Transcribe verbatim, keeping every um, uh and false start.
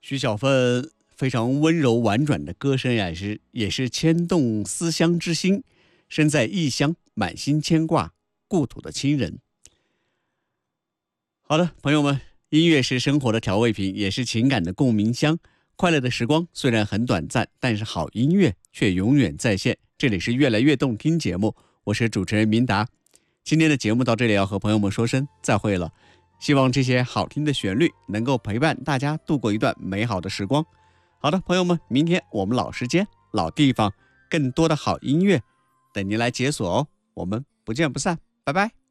徐小凤非常温柔婉转的歌声也是也是牵动思乡之心，身在异乡，满心牵挂故土的亲人。好的，朋友们，音乐是生活的调味品，也是情感的共鸣箱。快乐的时光虽然很短暂，但是好音乐却永远在线。这里是越来越动听节目，我是主持人明达。今天的节目到这里要和朋友们说声再会了，希望这些好听的旋律能够陪伴大家度过一段美好的时光。好的，朋友们，明天我们老时间老地方更多的好音乐等您来解锁哦，我们不见不散，拜拜。